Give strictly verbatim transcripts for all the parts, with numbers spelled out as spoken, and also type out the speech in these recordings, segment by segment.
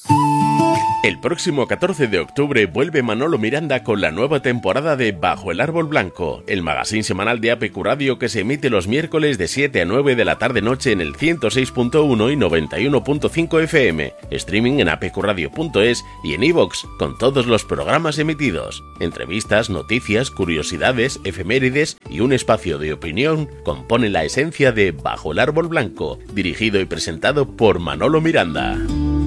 El próximo catorce de octubre vuelve Manolo Miranda con la nueva temporada de Bajo el Árbol Blanco, el magazín semanal de A P Q Radio que se emite los miércoles de siete a nueve de la tarde-noche en el ciento seis punto uno y noventa y uno punto cinco F M, streaming en a p q radio punto es y en iVoox con todos los programas emitidos, entrevistas, noticias, curiosidades, efemérides y un espacio de opinión componen la esencia de Bajo el Árbol Blanco, dirigido y presentado por Manolo Miranda.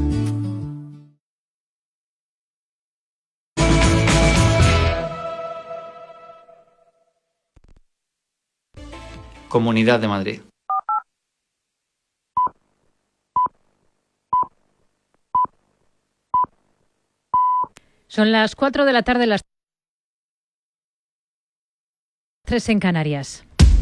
Comunidad de Madrid. Son las cuatro de la tarde, las tres en Canarias.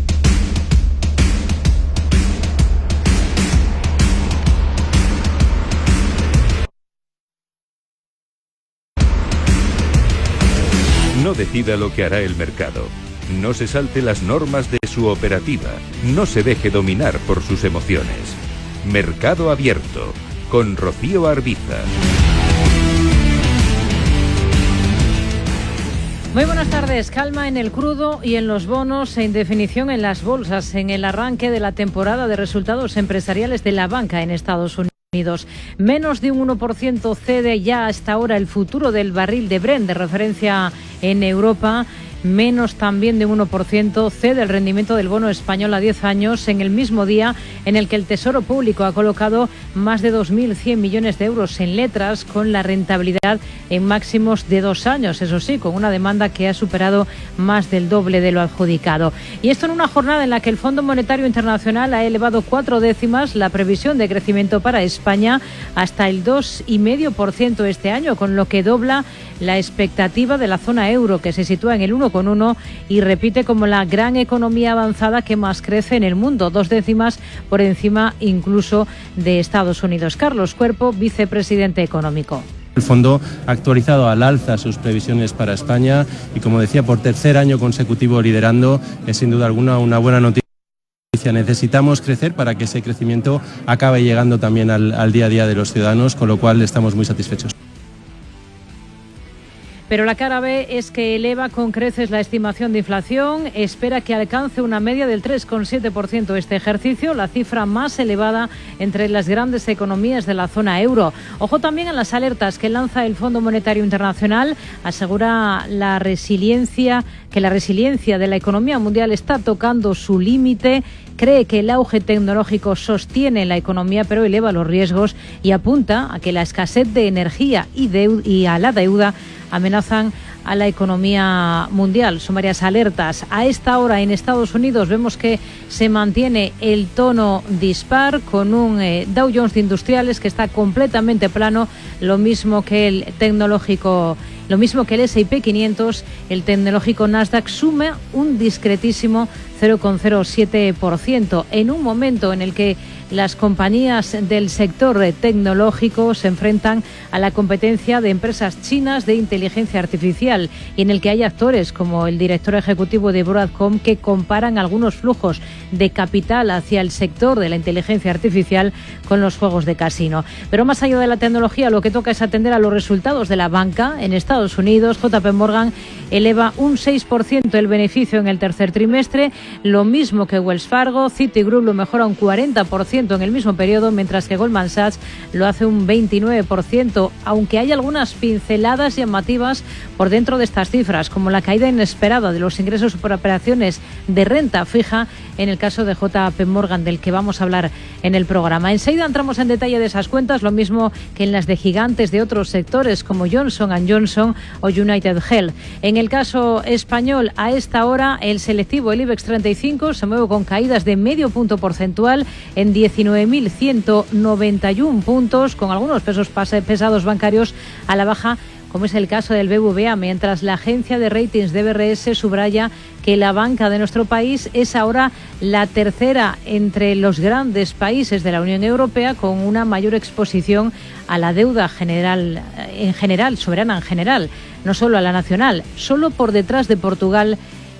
No decida lo que hará el mercado. No se salte las normas de su operativa. No se deje dominar por sus emociones. Mercado Abierto, con Rocío Arbiza. Muy buenas tardes. Calma en el crudo y en los bonos e indefinición en las bolsas en el arranque de la temporada de resultados empresariales de la banca en Estados Unidos. Menos de un uno por ciento cede ya hasta ahora el futuro del barril de Brent de referencia en Europa. Menos también de un uno por ciento cede el rendimiento del bono español a diez años en el mismo día en el que el Tesoro Público ha colocado más de dos mil cien millones de euros en letras con la rentabilidad en máximos de dos años, eso sí, con una demanda que ha superado más del doble de lo adjudicado. Y esto en una jornada en la que el Fondo Monetario Internacional ha elevado cuatro décimas la previsión de crecimiento para España hasta el dos coma cinco por ciento este año, con lo que dobla la expectativa de la zona euro, que se sitúa en el uno coma uno y repite como la gran economía avanzada que más crece en el mundo, dos décimas por encima incluso de Estados Unidos. Carlos Cuerpo, vicepresidente económico. El fondo ha actualizado al alza sus previsiones para España y, como decía, por tercer año consecutivo liderando, es sin duda alguna una buena noticia. Necesitamos crecer para que ese crecimiento acabe llegando también al, al día a día de los ciudadanos, con lo cual estamos muy satisfechos. Pero la cara B es que eleva con creces la estimación de inflación, espera que alcance una media del tres coma siete por ciento este ejercicio, la cifra más elevada entre las grandes economías de la zona euro. Ojo también a las alertas que lanza el Fondo Monetario Internacional, asegura la resiliencia, que la resiliencia de la economía mundial está tocando su límite. Cree que el auge tecnológico sostiene la economía, pero eleva los riesgos y apunta a que la escasez de energía y, de, y a la deuda amenazan a la economía mundial. Son varias alertas. A esta hora en Estados Unidos vemos que se mantiene el tono dispar con un eh, Dow Jones de Industriales que está completamente plano, lo mismo que el tecnológico, lo mismo que el ese y pe quinientos. El tecnológico Nasdaq suma un discretísimo cero coma cero siete por ciento en un momento en el que las compañías del sector tecnológico se enfrentan a la competencia de empresas chinas de inteligencia artificial y en el que hay actores como el director ejecutivo de Broadcom que comparan algunos flujos de capital hacia el sector de la inteligencia artificial con los juegos de casino. Pero más allá de la tecnología, lo que toca es atender a los resultados de la banca. En Estados Unidos, J P Morgan eleva un seis por ciento el beneficio en el tercer trimestre, lo mismo que Wells Fargo. Citigroup lo mejora un cuarenta por ciento en el mismo periodo, mientras que Goldman Sachs lo hace un veintinueve por ciento, aunque hay algunas pinceladas llamativas por dentro de estas cifras, como la caída inesperada de los ingresos por operaciones de renta fija en el caso de J P Morgan, del que vamos a hablar en el programa. Enseguida entramos en detalle de esas cuentas, lo mismo que en las de gigantes de otros sectores como Johnson and Johnson o United Health. En el caso español, a esta hora, el selectivo, el IBEX treinta y cinco, se mueve con caídas de medio punto porcentual en diecinueve mil ciento noventa y uno puntos, con algunos pesos pesados bancarios a la baja, como es el caso del B B V A, mientras la agencia de ratings de B R S subraya que la banca de nuestro país es ahora la tercera entre los grandes países de la Unión Europea, con una mayor exposición a la deuda general, en general, soberana en general, no solo a la nacional, solo por detrás de Portugal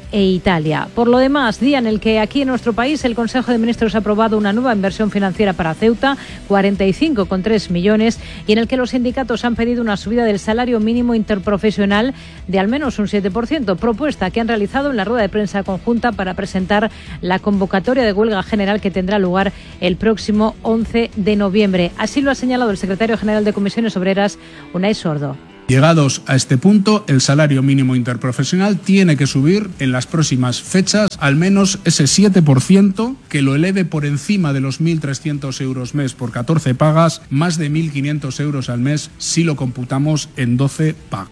e Italia. Por lo demás, día en el que aquí en nuestro país el Consejo de Ministros ha aprobado una nueva inversión financiera para Ceuta, cuarenta y cinco coma tres millones, y en el que los sindicatos han pedido una subida del salario mínimo interprofesional de al menos un siete por ciento, propuesta que han realizado en la rueda de prensa conjunta para presentar la convocatoria de huelga general que tendrá lugar el próximo once de noviembre. Así lo ha señalado el secretario general de Comisiones Obreras, Unai Sordo. Llegados a este punto, el salario mínimo interprofesional tiene que subir en las próximas fechas al menos ese siete por ciento, que lo eleve por encima de los mil trescientos euros mes por catorce pagas, más de mil quinientos euros al mes si lo computamos en doce pagas.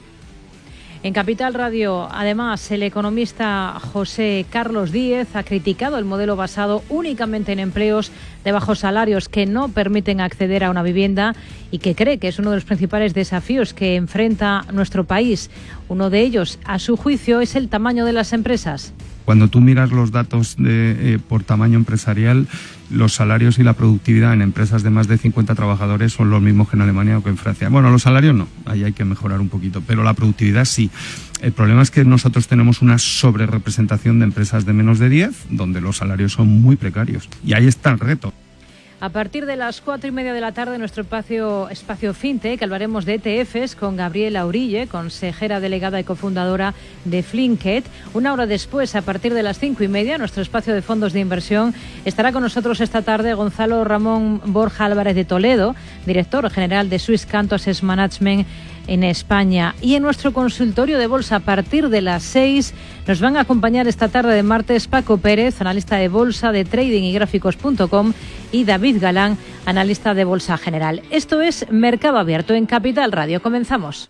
En Capital Radio, además, el economista José Carlos Díez ha criticado el modelo basado únicamente en empleos de bajos salarios que no permiten acceder a una vivienda y que cree que es uno de los principales desafíos que enfrenta nuestro país. Uno de ellos, a su juicio, es el tamaño de las empresas. Cuando tú miras los datos de, eh, por tamaño empresarial, los salarios y la productividad en empresas de más de cincuenta trabajadores son los mismos que en Alemania o que en Francia. Bueno, los salarios no, ahí hay que mejorar un poquito, pero la productividad sí. El problema es que nosotros tenemos una sobrerepresentación de empresas de menos de diez, donde los salarios son muy precarios. Y ahí está el reto. A partir de las cuatro y media de la tarde, nuestro espacio, espacio FinTech, hablaremos de E T Fs con Gabriela Urille, consejera delegada y cofundadora de Flinket. Una hora después, a partir de las cinco y media, nuestro espacio de fondos de inversión, estará con nosotros esta tarde Gonzalo Ramón Borja Álvarez de Toledo, director general de Swiss Canto Asset Management en España. Y en nuestro consultorio de bolsa, a partir de las seis, nos van a acompañar esta tarde de martes Paco Pérez, analista de bolsa de trading y gráficos punto com, y David Galán, analista de bolsa general. Esto es Mercado Abierto en Capital Radio. Comenzamos.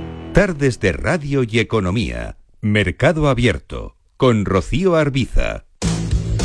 Tardes de Radio y Economía. Mercado Abierto con Rocío Arbiza.